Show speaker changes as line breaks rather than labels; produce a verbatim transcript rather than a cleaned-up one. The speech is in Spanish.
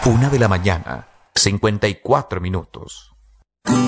Una de la mañana, cincuenta y cuatro minutos.